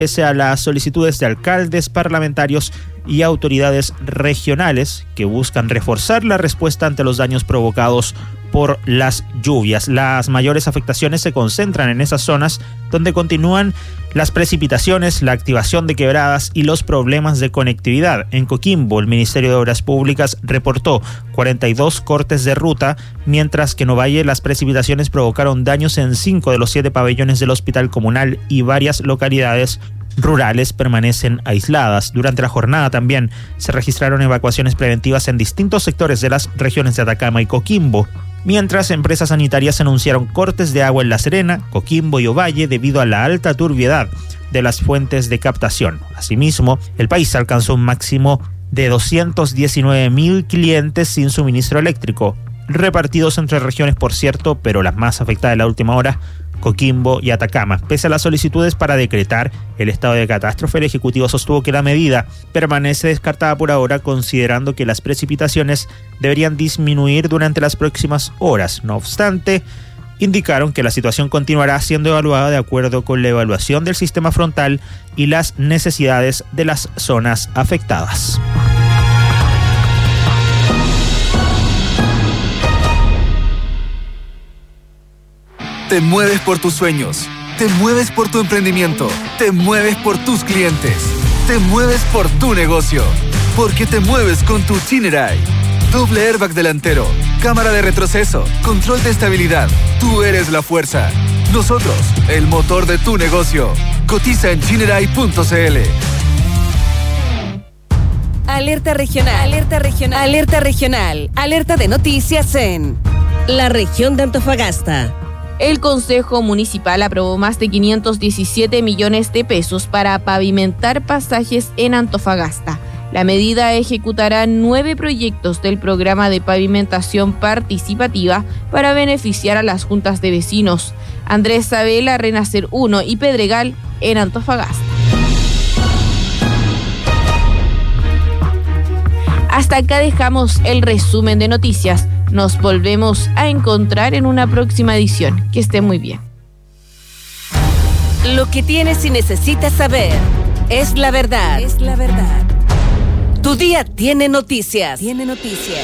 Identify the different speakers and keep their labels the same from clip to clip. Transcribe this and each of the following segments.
Speaker 1: pese a las solicitudes de alcaldes, parlamentarios y autoridades regionales que buscan reforzar la respuesta ante los daños provocados por las lluvias. Las mayores afectaciones se concentran en esas zonas donde continúan las precipitaciones, la activación de quebradas y los problemas de conectividad. En Coquimbo, el Ministerio de Obras Públicas reportó 42 cortes de ruta, mientras que en Ovalle las precipitaciones provocaron daños en 5 de los 7 pabellones del hospital comunal y varias localidades rurales permanecen aisladas. Durante la jornada también se registraron evacuaciones preventivas en distintos sectores de las regiones de Atacama y Coquimbo, mientras empresas sanitarias anunciaron cortes de agua en La Serena, Coquimbo y Ovalle debido a la alta turbiedad de las fuentes de captación. Asimismo, el país alcanzó un máximo de 219.000 clientes sin suministro eléctrico, repartidos entre regiones, por cierto, pero las más afectadas en la última hora, Coquimbo y Atacama. Pese a las solicitudes para decretar el estado de catástrofe, el Ejecutivo sostuvo que la medida permanece descartada por ahora, considerando que las precipitaciones deberían disminuir durante las próximas horas. No obstante, indicaron que la situación continuará siendo evaluada de acuerdo con la evaluación del sistema frontal y las necesidades de las zonas afectadas.
Speaker 2: Te mueves por tus sueños, te mueves por tu emprendimiento, te mueves por tus clientes, te mueves por tu negocio, porque te mueves con tu Chinerai. Doble airbag delantero, cámara de retroceso, control de estabilidad. Tú eres la fuerza. Nosotros, el motor de tu negocio. Cotiza en chinerai.cl.
Speaker 3: Alerta regional, alerta regional, alerta regional, alerta de noticias en la región de Antofagasta.
Speaker 4: El Consejo Municipal aprobó más de 517 millones de pesos para pavimentar pasajes en Antofagasta. La medida ejecutará 9 proyectos del programa de pavimentación participativa para beneficiar a las juntas de vecinos Andrés Sabela, Renacer 1 y Pedregal en Antofagasta. Hasta acá dejamos el resumen de noticias. Nos volvemos a encontrar en una próxima edición. Que esté muy bien.
Speaker 3: Lo que tienes y necesitas saber es la verdad. Es la verdad. Tu día tiene noticias. Tiene noticias.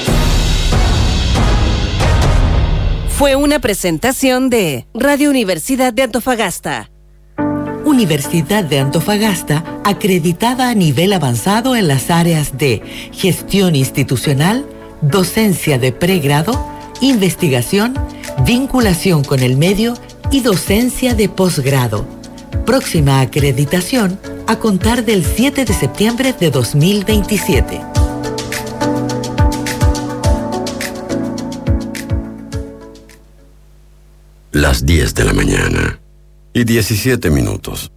Speaker 3: Fue una presentación de Radio Universidad de Antofagasta.
Speaker 5: Universidad de Antofagasta, acreditada a nivel avanzado en las áreas de gestión institucional, docencia de pregrado, investigación, vinculación con el medio y docencia de posgrado. Próxima acreditación a contar del 7 de septiembre de 2027.
Speaker 6: Las 10 de la mañana y 17 minutos.